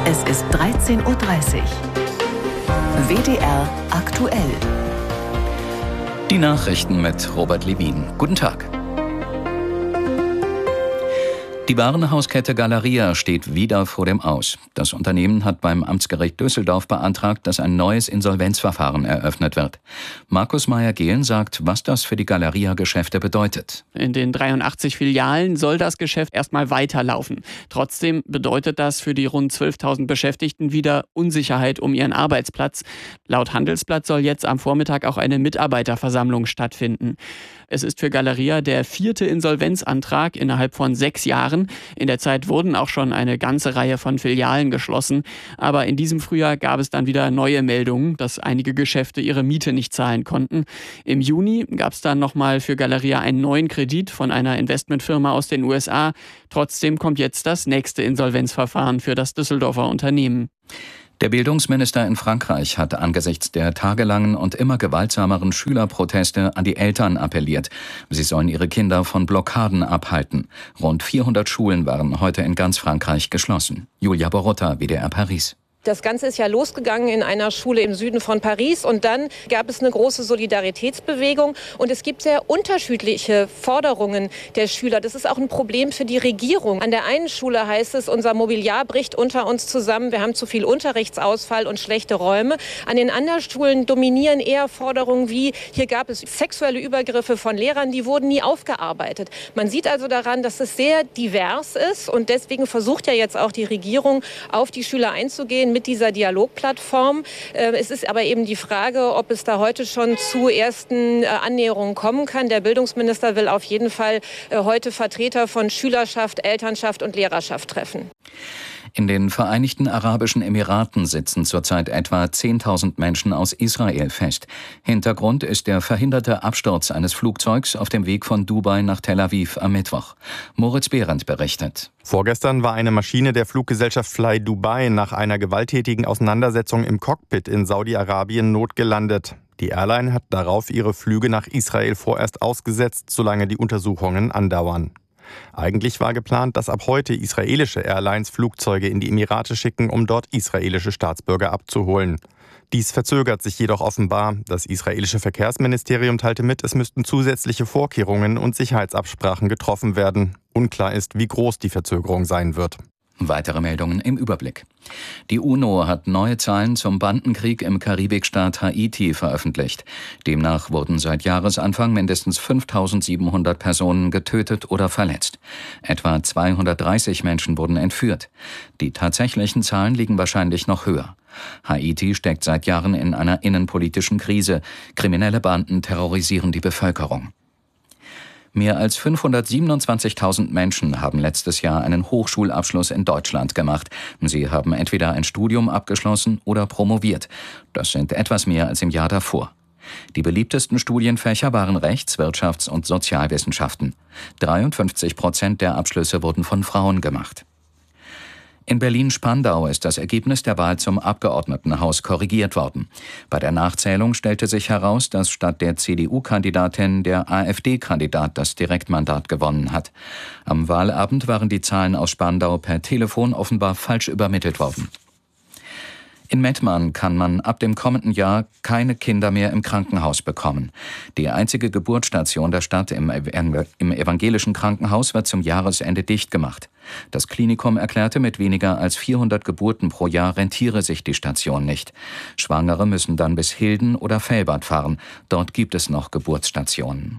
Es ist 13:30 Uhr. WDR aktuell. Die Nachrichten mit Robert Levin. Guten Tag. Die Warenhauskette Galeria steht wieder vor dem Aus. Das Unternehmen hat beim Amtsgericht Düsseldorf beantragt, dass ein neues Insolvenzverfahren eröffnet wird. Markus Meyer-Gehlen sagt, was das für die Galeria-Geschäfte bedeutet. In den 83 Filialen soll das Geschäft erstmal weiterlaufen. Trotzdem bedeutet das für die rund 12.000 Beschäftigten wieder Unsicherheit um ihren Arbeitsplatz. Laut Handelsblatt soll jetzt am Vormittag auch eine Mitarbeiterversammlung stattfinden. Es ist für Galeria der 4. Insolvenzantrag innerhalb von 6 Jahren. In der Zeit wurden auch schon eine ganze Reihe von Filialen geschlossen. Aber in diesem Frühjahr gab es dann wieder neue Meldungen, dass einige Geschäfte ihre Miete nicht zahlen konnten. Im Juni gab es dann nochmal für Galeria einen neuen Kredit von einer Investmentfirma aus den USA. Trotzdem kommt jetzt das nächste Insolvenzverfahren für das Düsseldorfer Unternehmen. Der Bildungsminister in Frankreich hat angesichts der tagelangen und immer gewaltsameren Schülerproteste an die Eltern appelliert. Sie sollen ihre Kinder von Blockaden abhalten. Rund 400 Schulen waren heute in ganz Frankreich geschlossen. Julia Borotta, WDR Paris. Das Ganze ist ja losgegangen in einer Schule im Süden von Paris und dann gab es eine große Solidaritätsbewegung und es gibt sehr unterschiedliche Forderungen der Schüler. Das ist auch ein Problem für die Regierung. An der einen Schule heißt es, unser Mobiliar bricht unter uns zusammen, wir haben zu viel Unterrichtsausfall und schlechte Räume. An den anderen Schulen dominieren eher Forderungen wie, hier gab es sexuelle Übergriffe von Lehrern, die wurden nie aufgearbeitet. Man sieht also daran, dass es sehr divers ist und deswegen versucht ja jetzt auch die Regierung, auf die Schüler einzugehen mit dieser Dialogplattform. Es ist aber eben die Frage, ob es da heute schon zu ersten Annäherungen kommen kann. Der Bildungsminister will auf jeden Fall heute Vertreter von Schülerschaft, Elternschaft und Lehrerschaft treffen. In den Vereinigten Arabischen Emiraten sitzen zurzeit etwa 10.000 Menschen aus Israel fest. Hintergrund ist der verhinderte Absturz eines Flugzeugs auf dem Weg von Dubai nach Tel Aviv am Mittwoch. Moritz Behrendt berichtet. Vorgestern war eine Maschine der Fluggesellschaft Fly Dubai nach einer gewalttätigen Auseinandersetzung im Cockpit in Saudi-Arabien notgelandet. Die Airline hat darauf ihre Flüge nach Israel vorerst ausgesetzt, solange die Untersuchungen andauern. Eigentlich war geplant, dass ab heute israelische Airlines Flugzeuge in die Emirate schicken, um dort israelische Staatsbürger abzuholen. Dies verzögert sich jedoch offenbar. Das israelische Verkehrsministerium teilte mit, es müssten zusätzliche Vorkehrungen und Sicherheitsabsprachen getroffen werden. Unklar ist, wie groß die Verzögerung sein wird. Weitere Meldungen im Überblick. Die UNO hat neue Zahlen zum Bandenkrieg im Karibikstaat Haiti veröffentlicht. Demnach wurden seit Jahresanfang mindestens 5.700 Personen getötet oder verletzt. Etwa 230 Menschen wurden entführt. Die tatsächlichen Zahlen liegen wahrscheinlich noch höher. Haiti steckt seit Jahren in einer innenpolitischen Krise. Kriminelle Banden terrorisieren die Bevölkerung. Mehr als 527.000 Menschen haben letztes Jahr einen Hochschulabschluss in Deutschland gemacht. Sie haben entweder ein Studium abgeschlossen oder promoviert. Das sind etwas mehr als im Jahr davor. Die beliebtesten Studienfächer waren Rechts-, Wirtschafts- und Sozialwissenschaften. 53% der Abschlüsse wurden von Frauen gemacht. In Berlin-Spandau ist das Ergebnis der Wahl zum Abgeordnetenhaus korrigiert worden. Bei der Nachzählung stellte sich heraus, dass statt der CDU-Kandidatin der AfD-Kandidat das Direktmandat gewonnen hat. Am Wahlabend waren die Zahlen aus Spandau per Telefon offenbar falsch übermittelt worden. In Mettmann kann man ab dem kommenden Jahr keine Kinder mehr im Krankenhaus bekommen. Die einzige Geburtsstation der Stadt im evangelischen Krankenhaus wird zum Jahresende dicht gemacht. Das Klinikum erklärte, mit weniger als 400 Geburten pro Jahr rentiere sich die Station nicht. Schwangere müssen dann bis Hilden oder Velbert fahren. Dort gibt es noch Geburtsstationen.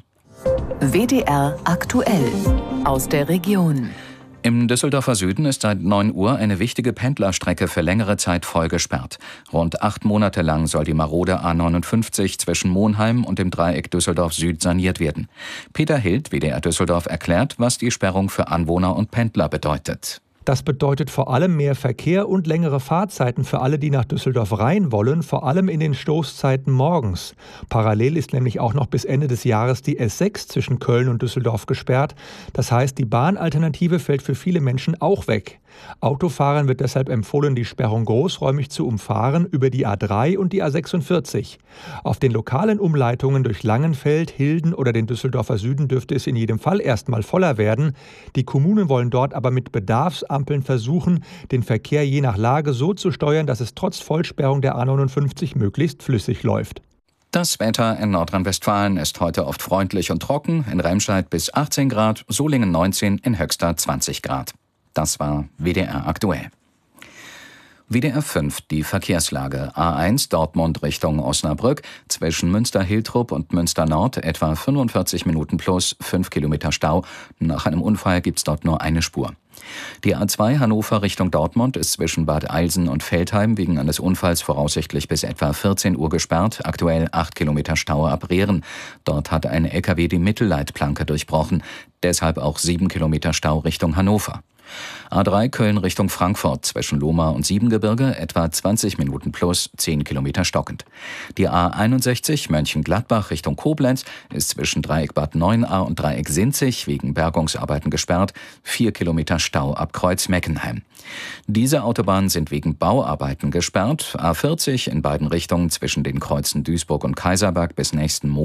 WDR aktuell aus der Region. Im Düsseldorfer Süden ist seit 9 Uhr eine wichtige Pendlerstrecke für längere Zeit voll gesperrt. Rund 8 Monate lang soll die marode A59 zwischen Monheim und dem Dreieck Düsseldorf Süd saniert werden. Peter Hild, WDR Düsseldorf, erklärt, was die Sperrung für Anwohner und Pendler bedeutet. Das bedeutet vor allem mehr Verkehr und längere Fahrzeiten für alle, die nach Düsseldorf rein wollen, vor allem in den Stoßzeiten morgens. Parallel ist nämlich auch noch bis Ende des Jahres die S6 zwischen Köln und Düsseldorf gesperrt. Das heißt, die Bahnalternative fällt für viele Menschen auch weg. Autofahrern wird deshalb empfohlen, die Sperrung großräumig zu umfahren über die A3 und die A46. Auf den lokalen Umleitungen durch Langenfeld, Hilden oder den Düsseldorfer Süden dürfte es in jedem Fall erstmal voller werden. Die Kommunen wollen dort aber mit Bedarfs Verkehrsampeln versuchen, den Verkehr je nach Lage so zu steuern, dass es trotz Vollsperrung der A59 möglichst flüssig läuft. Das Wetter in Nordrhein-Westfalen ist heute oft freundlich und trocken. In Remscheid bis 18 Grad, Solingen 19, in Höxter 20 Grad. Das war WDR aktuell. WDR 5, die Verkehrslage. A1 Dortmund Richtung Osnabrück, zwischen Münster-Hiltrup und Münster-Nord etwa 45 Minuten plus 5 Kilometer Stau. Nach einem Unfall gibt's dort nur eine Spur. Die A2 Hannover Richtung Dortmund ist zwischen Bad Eilsen und Veltheim wegen eines Unfalls voraussichtlich bis etwa 14 Uhr gesperrt. Aktuell 8 Kilometer Stau ab Rehren. Dort hat ein LKW die Mittelleitplanke durchbrochen. Deshalb auch 7 Kilometer Stau Richtung Hannover. A3 Köln Richtung Frankfurt zwischen Lohmar und Siebengebirge etwa 20 Minuten plus 10 Kilometer stockend. Die A61 Mönchengladbach Richtung Koblenz ist zwischen Dreieck Bad Neuenahr und Dreieck Sinzig wegen Bergungsarbeiten gesperrt, 4 Kilometer Stau ab Kreuz Meckenheim. Diese Autobahnen sind wegen Bauarbeiten gesperrt. A40 in beiden Richtungen zwischen den Kreuzen Duisburg und Kaiserberg bis nächsten Monat